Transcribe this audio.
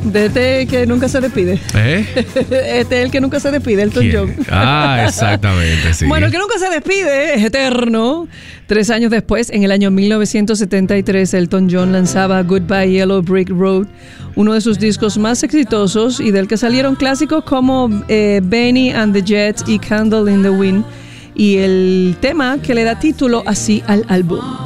De este que nunca se despide. Este es el que nunca se despide, Elton John. Exactamente, sí. Bueno, el que nunca se despide es eterno. 3 años después, en el año 1973, Elton John lanzaba Goodbye Yellow Brick Road, uno de sus discos más exitosos y del que salieron clásicos como Benny and the Jets y Candle in the Wind, y el tema que le da título así al álbum.